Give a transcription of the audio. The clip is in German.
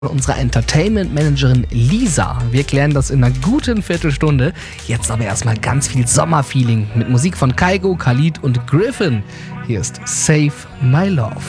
unserer Entertainment-Managerin Lisa. Wir klären das in einer guten Viertelstunde. Jetzt aber erstmal ganz viel Sommerfeeling mit Musik von Kygo, Khalid und Griffin. Hier ist Save My Love.